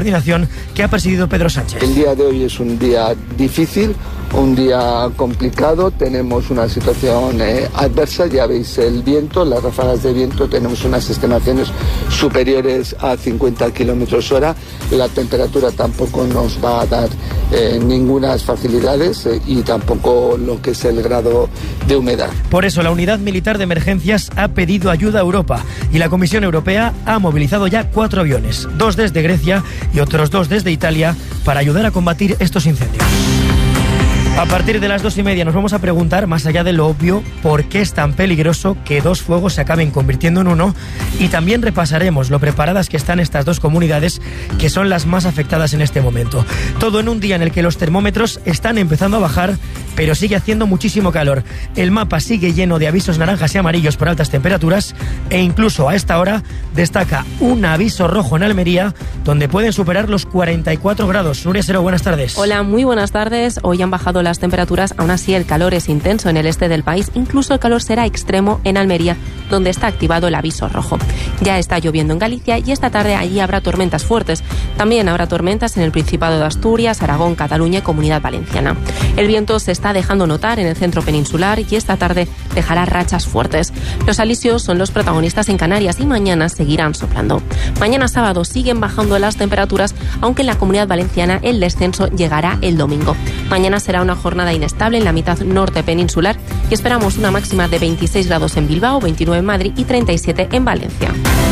coordinación que ha presidido Pedro Sánchez. El día de hoy es un día difícil, un día complicado, tenemos una situación adversa, ya veis el viento, las ráfagas de viento, tenemos unas estimaciones superiores a 50 kilómetros hora, la temperatura tampoco nos va a dar ninguna facilidades y tampoco lo que es el grado de humedad. Por eso la Unidad Militar de Emergencias ha pedido ayuda a Europa y la Comisión Europea ha movilizado ya 4 aviones, 2 desde Grecia y otros 2 desde Italia para ayudar a combatir estos incendios. A partir de las 2:30 nos vamos a preguntar, más allá de lo obvio, por qué es tan peligroso que 2 fuegos se acaben convirtiendo en uno, y también repasaremos lo preparadas que están estas 2 comunidades que son las más afectadas en este momento. Todo en un día en el que los termómetros están empezando a bajar, pero sigue haciendo muchísimo calor. El mapa sigue lleno de avisos naranjas y amarillos por altas temperaturas e incluso a esta hora destaca un aviso rojo en Almería donde pueden superar los 44 grados. Nuria Sero, buenas tardes. Hola, muy buenas tardes. Hoy han bajado las temperaturas, aún así el calor es intenso en el este del país. Incluso el calor será extremo en Almería, donde está activado el aviso rojo. Ya está lloviendo en Galicia y esta tarde allí habrá tormentas fuertes. También habrá tormentas en el Principado de Asturias, Aragón, Cataluña y Comunidad Valenciana. El viento se está dejando notar en el centro peninsular y esta tarde dejará rachas fuertes. Los alisios son los protagonistas en Canarias y mañana seguirán soplando. Mañana sábado siguen bajando las temperaturas, aunque en la Comunidad Valenciana el descenso llegará el domingo. Mañana será una jornada inestable en la mitad norte peninsular y esperamos una máxima de 26 grados en Bilbao, 29 en Madrid y 37 en Valencia.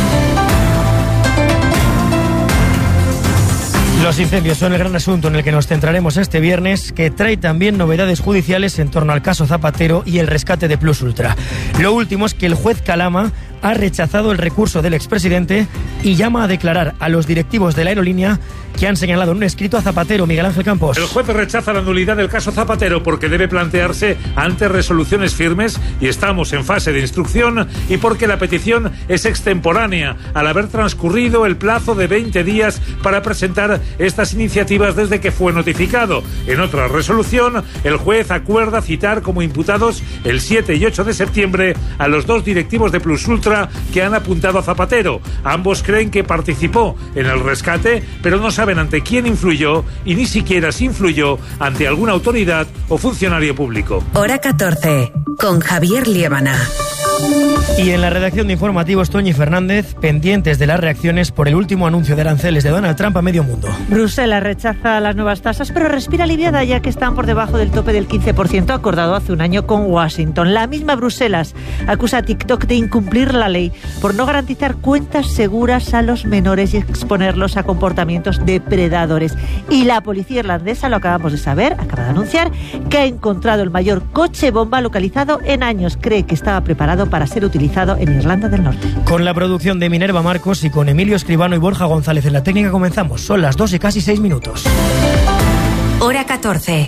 Los incendios son el gran asunto en el que nos centraremos este viernes, que trae también novedades judiciales en torno al caso Zapatero y el rescate de Plus Ultra. Lo último es que el juez Calama ha rechazado el recurso del expresidente y llama a declarar a los directivos de la aerolínea que han señalado en un escrito a Zapatero. Miguel Ángel Campos. El juez rechaza la nulidad del caso Zapatero porque debe plantearse ante resoluciones firmes y estamos en fase de instrucción, y porque la petición es extemporánea al haber transcurrido el plazo de 20 días para presentar estas iniciativas desde que fue notificado. En otra resolución, el juez acuerda citar como imputados el 7 y 8 de septiembre a los 2 directivos de Plus Ultra que han apuntado a Zapatero. Ambos creen que participó en el rescate, pero no saben ante quién influyó y ni siquiera si influyó ante alguna autoridad o funcionario público. Hora 14, con Javier Liébana. Y en la redacción de Informativos, Toñi Fernández, pendientes de las reacciones por el último anuncio de aranceles de Donald Trump a medio mundo. Bruselas rechaza las nuevas tasas, pero respira aliviada ya que están por debajo del tope del 15% acordado hace un año con Washington. La misma Bruselas acusa a TikTok de incumplir la ley por no garantizar cuentas seguras a los menores y exponerlos a comportamientos depredadores. Y la policía irlandesa, lo acabamos de saber, acaba de anunciar que ha encontrado el mayor coche bomba localizado en años. Cree que estaba preparado para ser utilizado en Irlanda del Norte. Con la producción de Minerva Marcos y con Emilio Escribano y Borja González en la técnica comenzamos. Son las 2 y casi 6 minutos. Hora 14.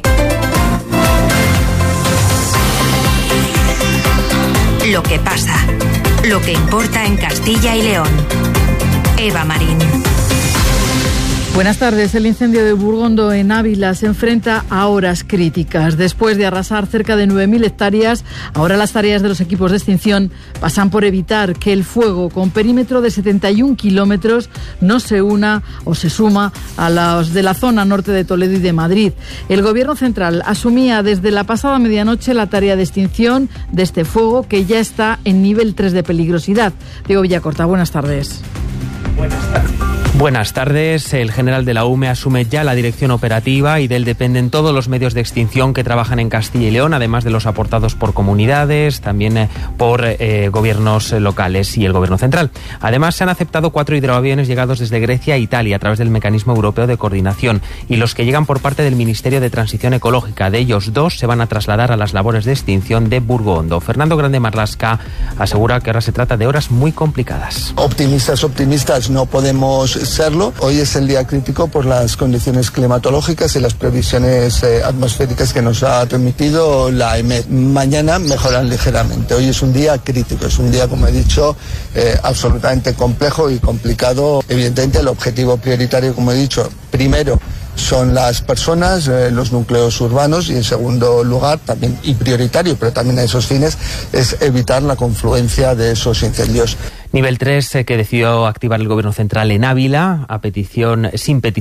Lo que pasa. Lo que importa en Castilla y León. Eva Marín. Buenas tardes. El incendio de Burgondo en Ávila se enfrenta a horas críticas. Después de arrasar cerca de 9.000 hectáreas, ahora las tareas de los equipos de extinción pasan por evitar que el fuego, con perímetro de 71 kilómetros, no se una o se suma a los de la zona norte de Toledo y de Madrid. El Gobierno central asumía desde la pasada medianoche la tarea de extinción de este fuego, que ya está en nivel 3 de peligrosidad. Diego Villacorta, buenas tardes. Buenas tardes. El general de la UME asume ya la dirección operativa y de él dependen todos los medios de extinción que trabajan en Castilla y León, además de los aportados por comunidades, también por gobiernos locales y el gobierno central. Además, se han aceptado 4 hidroaviones llegados desde Grecia e Italia a través del Mecanismo Europeo de Coordinación y los que llegan por parte del Ministerio de Transición Ecológica. De ellos, 2 se van a trasladar a las labores de extinción de Burgondo. Fernando Grande Marlasca asegura que ahora se trata de horas muy complicadas. Optimistas no podemos serlo. Hoy es el día crítico por las condiciones climatológicas y las previsiones atmosféricas que nos ha remitido la EMET. Mañana mejoran ligeramente. Hoy es un día crítico, es un día, como he dicho, absolutamente complejo y complicado. Evidentemente, el objetivo prioritario, como he dicho, primero son las personas, los núcleos urbanos, y en segundo lugar, también y prioritario, pero también a esos fines, es evitar la confluencia de esos incendios. Nivel 3 que decidió activar el Gobierno central en Ávila sin petición